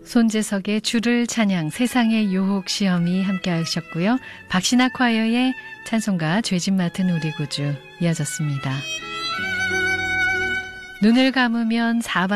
손재석의 주를 찬양 세상의 유혹 시험이 함께 하셨고요. 박신학 콰이어의 찬송가 죄짓 맡은 우리 구주 이어졌습니다. 눈을 감으면 사방